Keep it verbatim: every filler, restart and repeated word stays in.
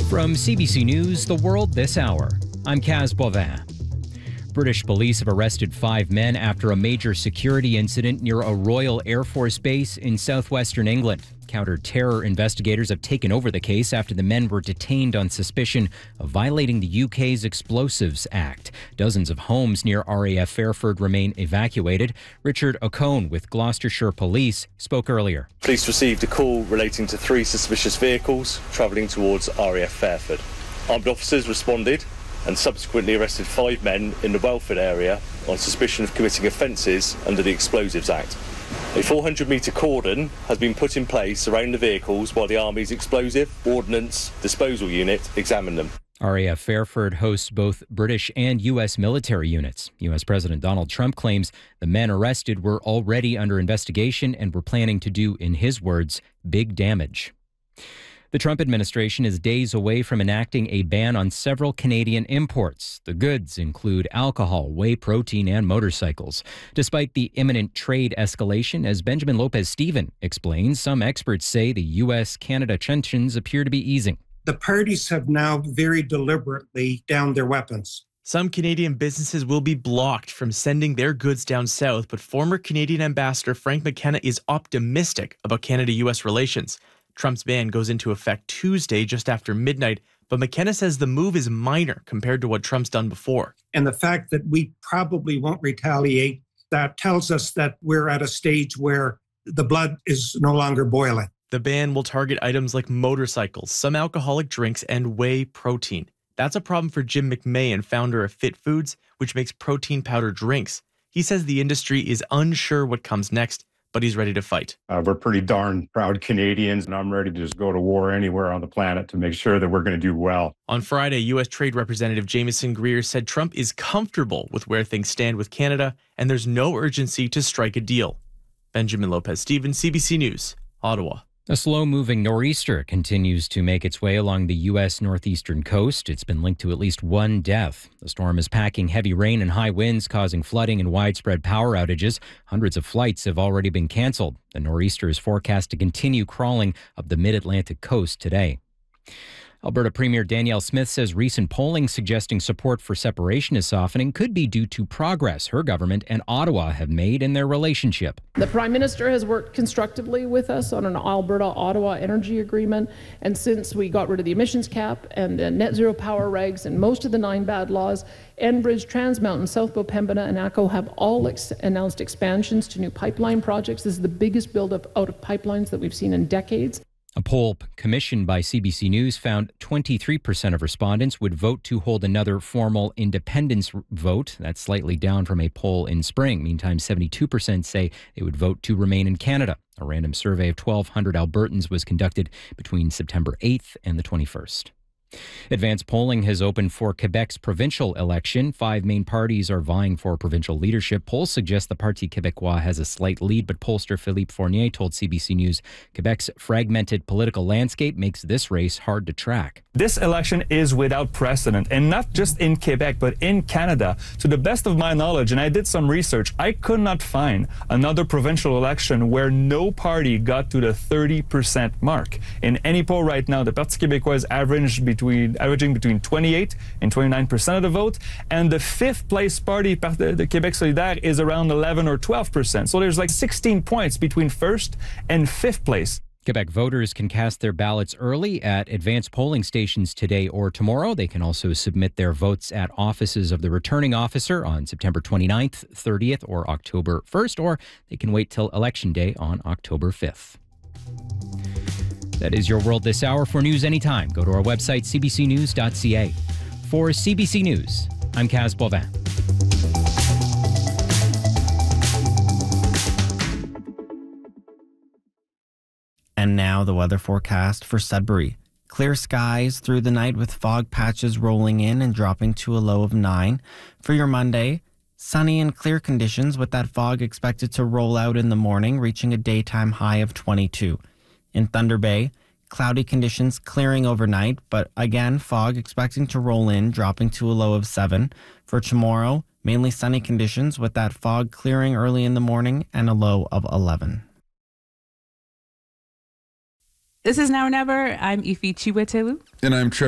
From C B C News, The World This Hour, I'm Kaz Bovin. British police have arrested five men after a major security incident near a Royal Air Force base in southwestern England. Counter-terror investigators have taken over the case after the men were detained on suspicion of violating the U K's Explosives Act. Dozens of homes near R A F Fairford remain evacuated. Richard O'Cone with Gloucestershire Police spoke earlier. Police received a call relating to three suspicious vehicles travelling towards R A F Fairford. Armed officers responded and subsequently arrested five men in the Welford area on suspicion of committing offences under the Explosives Act. A four hundred metre cordon has been put in place around the vehicles while the Army's Explosive Ordnance Disposal Unit examine them. R A F Fairford hosts both British and U S military units. U S President Donald Trump claims the men arrested were already under investigation and were planning to do, in his words, big damage. The Trump administration is days away from enacting a ban on several Canadian imports. The goods include alcohol, whey protein, and motorcycles. Despite the imminent trade escalation, as Benjamin Lopez-Steven explains, some experts say the U S Canada tensions appear to be easing. The parties have now very deliberately downed their weapons. Some Canadian businesses will be blocked from sending their goods down south, but former Canadian Ambassador Frank McKenna is optimistic about Canada-U S relations. Trump's ban goes into effect Tuesday just after midnight, but McKenna says the move is minor compared to what Trump's done before. And the fact that we probably won't retaliate, that tells us that we're at a stage where the blood is no longer boiling. The ban will target items like motorcycles, some alcoholic drinks, and whey protein. That's a problem for Jim McMahon, founder of Fit Foods, which makes protein powder drinks. He says the industry is unsure what comes next, but he's ready to fight. Uh, we're pretty darn proud Canadians, and I'm ready to just go to war anywhere on the planet to make sure that we're going to do well. On Friday, U S Trade Representative Jameson Greer said Trump is comfortable with where things stand with Canada, and there's no urgency to strike a deal. Benjamin Lopez-Steven, C B C News, Ottawa. A slow-moving nor'easter continues to make its way along the U S northeastern coast. It's been linked to at least one death. The storm is packing heavy rain and high winds, causing flooding and widespread power outages. Hundreds of flights have already been canceled. The nor'easter is forecast to continue crawling up the mid-Atlantic coast today. Alberta Premier Danielle Smith says recent polling suggesting support for separation is softening could be due to progress her government and Ottawa have made in their relationship. The Prime Minister has worked constructively with us on an Alberta-Ottawa energy agreement, and since we got rid of the emissions cap and the net zero power regs and most of the nine bad laws, Enbridge, Trans Mountain, South Bow, Pembina and ATCO have all ex- announced expansions to new pipeline projects. This is the biggest build-up out of pipelines that we've seen in decades. A poll commissioned by C B C News found twenty-three percent of respondents would vote to hold another formal independence vote. That's slightly down from a poll in spring. Meantime, seventy-two percent say they would vote to remain in Canada. A random survey of twelve hundred Albertans was conducted between September eighth and the twenty-first. Advanced polling has opened for Quebec's provincial election. Five main parties are vying for provincial leadership. Polls suggest the Parti Québécois has a slight lead, but pollster Philippe Fournier told C B C News Quebec's fragmented political landscape makes this race hard to track. This election is without precedent, and not just in Quebec, but in Canada. To the best of my knowledge, and I did some research, I could not find another provincial election where no party got to the thirty percent mark. In any poll right now, the Parti Québécois is averaged between, averaging between twenty-eight and twenty-nine percent of the vote, and the fifth place party, the, the Québec Solidaire, is around eleven or twelve percent. So there's like sixteen points between first and fifth place. Quebec voters can cast their ballots early at advanced polling stations today or tomorrow. They can also submit their votes at offices of the returning officer on September twenty-ninth, thirtieth, or October first, or they can wait till Election Day on October fifth. That is your World This Hour. For news anytime, go to our website, c b c news dot c a. For C B C News, I'm Kaz Bovin. And now the weather forecast for Sudbury. Clear skies through the night with fog patches rolling in and dropping to a low of nine. For your Monday, sunny and clear conditions with that fog expected to roll out in the morning, reaching a daytime high of twenty-two. In Thunder Bay, cloudy conditions clearing overnight, but again, fog expecting to roll in, dropping to a low of seven. For tomorrow, mainly sunny conditions with that fog clearing early in the morning and a low of eleven. This is Now or Never. I'm Ife Chiwetelu. And I'm Trevor.